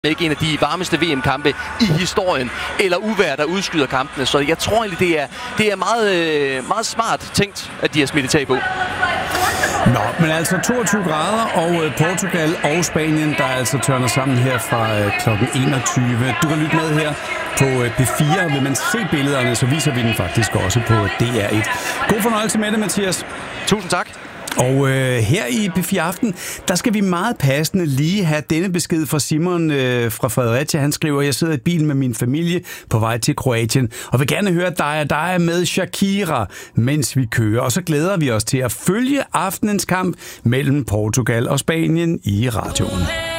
ikke en af de varmeste VM-kampe i historien, eller uvejr, der udskyder kampene. Så jeg tror egentlig, det er meget, meget smart tænkt, at de har smidt tag på. Nå, men altså 22 grader, og Portugal og Spanien, der altså tørner sammen her fra klokken 21. Du kan lytte med her på P4. Vil man se billederne, så viser vi den faktisk også på DR1. God fornøjelse med det, Mathias. Tusind tak. Og her i P4 Aften, der skal vi meget passende lige have denne besked fra Simon fra Fredericia. Han skriver, jeg sidder i bilen med min familie på vej til Kroatien, og vil gerne høre dig med Shakira, mens vi kører. Og så glæder vi os til at følge aftenens kamp mellem Portugal og Spanien i radioen.